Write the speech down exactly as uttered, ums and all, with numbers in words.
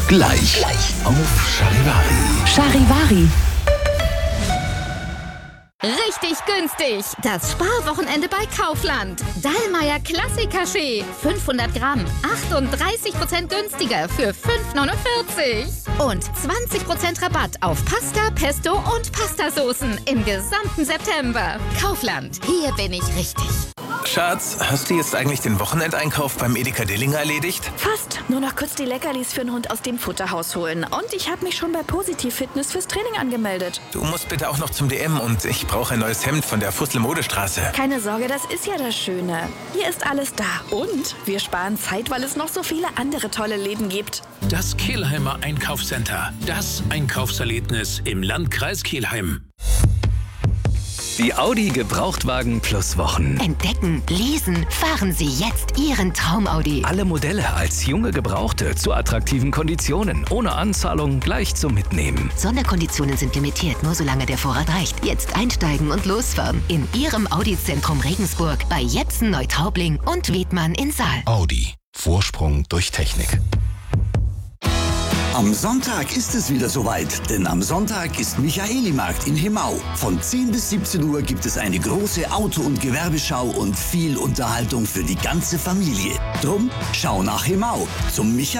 Gleich, Gleich. auf Charivari. Charivari. Richtig günstig! Das Sparwochenende bei Kaufland. Dallmayr Klassik-Kaffee. fünfhundert Gramm. achtunddreißig Prozent günstiger für fünf neunundvierzig. Und zwanzig Prozent Rabatt auf Pasta, Pesto und Pastasoßen im gesamten September. Kaufland. Hier bin ich richtig. Schatz, hast du jetzt eigentlich den Wochenendeinkauf beim Edeka Dillinger erledigt? Fast. Nur noch kurz die Leckerlis für den Hund aus dem Futterhaus holen. Und ich habe mich schon bei Positiv Fitness fürs Training angemeldet. Du musst bitte auch noch zum D M und ich brauche ein neues Hemd von der Fussel-Modestraße. Keine Sorge, das ist ja das Schöne. Hier ist alles da. Und wir sparen Zeit, weil es noch so viele andere tolle Läden gibt. Das Kelheimer Einkaufscenter. Das Einkaufserlebnis im Landkreis Kelheim. Die Audi Gebrauchtwagen Plus Wochen. Entdecken, lesen, fahren Sie jetzt Ihren Traum-Audi. Alle Modelle als junge Gebrauchte zu attraktiven Konditionen. Ohne Anzahlung gleich zum Mitnehmen. Sonderkonditionen sind limitiert, nur solange der Vorrat reicht. Jetzt einsteigen und losfahren. In Ihrem Audi-Zentrum Regensburg, bei Jepsen, Neutraubling und Wiedmann in Saal. Audi. Vorsprung durch Technik. Am Sonntag ist es wieder soweit, denn am Sonntag ist Michaelimarkt in Hemau. Von zehn bis siebzehn Uhr gibt es eine große Auto- und Gewerbeschau und viel Unterhaltung für die ganze Familie. Drum schau nach Hemau zum Michaelimarkt.